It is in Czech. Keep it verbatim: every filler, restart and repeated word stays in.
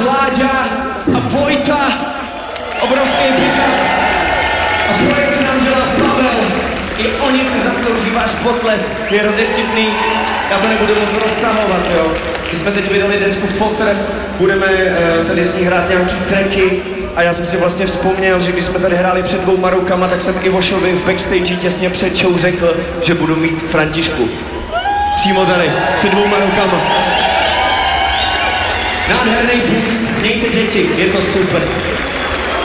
Láďa a Vojta, obrovský pickup. A projekt se nám dělá Pavel. I oni si zaslouží váš potlesk, je hrozně vtipný. Já to nebudu moc roztahovat, jo. My jsme teď vydali desku Fotr, budeme uh, tady s ní hrát nějaký tracky. A já jsem si vlastně vzpomněl, že když jsme tady hráli před dvouma rokama, tak jsem Ivošovi v backstage těsně před show řekl, že budu mít Františku. Přímo tady, před dvouma rokama. Nádherný boost, mějte děti, je to super.